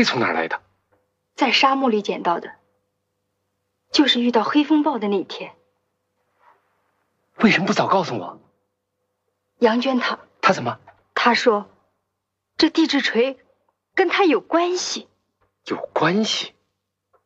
锤从哪儿来的？ 在沙漠里捡到的，就是遇到黑风暴的那天。 为什么不早告诉我？ 杨娟她怎么？ 她说，这地质锤跟她有关系。 有关系？